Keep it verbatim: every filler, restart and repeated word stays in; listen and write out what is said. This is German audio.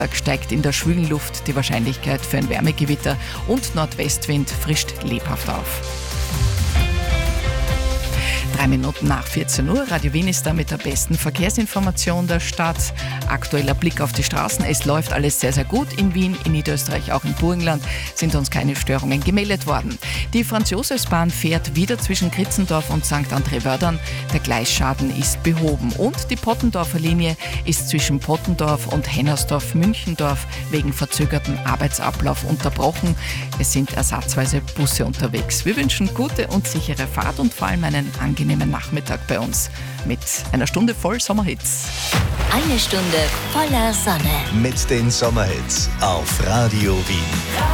steigt in der schwülen Luft die Wahrscheinlichkeit für ein Wärmegewitter und Nordwestwind frischt lebhaft auf. Drei Minuten nach vierzehn Uhr, Radio Wien ist da mit der besten Verkehrsinformation der Stadt. Aktueller Blick auf die Straßen, es läuft alles sehr, sehr gut in Wien, in Niederösterreich, auch im Burgenland sind uns keine Störungen gemeldet worden. Die Franz-Josefs-Bahn fährt wieder zwischen Kritzendorf und Sankt André-Wördern. Der Gleisschaden ist behoben und die Pottendorfer Linie ist zwischen Pottendorf und Hennersdorf-Münchendorf wegen verzögerten Arbeitsablauf unterbrochen. Es sind ersatzweise Busse unterwegs. Wir wünschen gute und sichere Fahrt und vor allem einen angenehmen Nachmittag bei uns mit einer Stunde voll Sommerhits. Eine Stunde voller Sonne. Mit den Sommerhits auf Radio Wien.